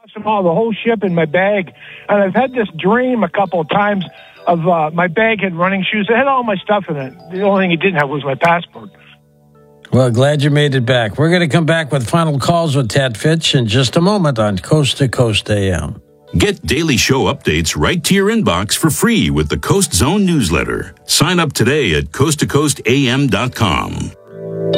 lost them all, the whole ship in my bag. And I've had this dream a couple of times of my bag had running shoes. It had all my stuff in it. The only thing it didn't have was my passport. Well, glad you made it back. We're going to come back with final calls with Tad Fitch in just a moment on Coast to Coast AM. Get daily show updates right to your inbox for free with the Coast Zone newsletter. Sign up today at coasttocoastam.com.